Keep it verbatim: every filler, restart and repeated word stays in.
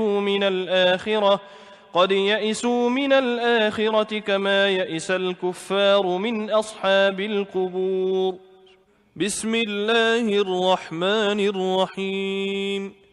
من الآخرة قد يئسوا من الآخرة كما يئس الكفار من أصحاب القبور. بسم الله الرحمن الرحيم